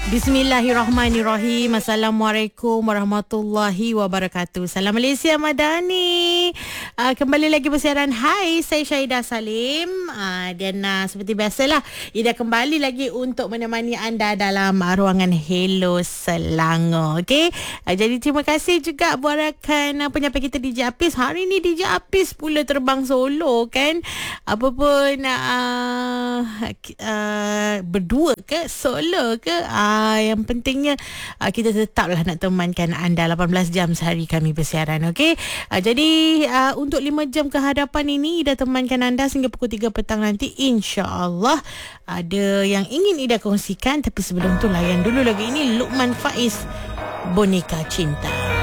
Bismillahirrahmanirrahim. Assalamualaikum warahmatullahi wabarakatuh. Salam Malaysia Madani. Kembali lagi bersiaran. Hai, saya Syahidah Salim. Dan seperti biasalah, Ida kembali lagi untuk menemani anda dalam ruangan Hello Selangor. Okey. Jadi terima kasih juga buat rakan penyampai kita DJ Apis. Hari ni DJ Apis pula terbang solo kan. Apa pun berdua ke solo ke, yang pentingnya kita tetaplah nak temankan anda 18 jam sehari kami bersiaran. Okey. Jadi untuk 5 jam ke hadapan ini Ida temankan anda sehingga pukul 3 petang nanti, insya-Allah. Ada yang ingin Ida kongsikan, tapi sebelum tu layan dulu lagu ini, Luqman Faiz, Boneka Cinta.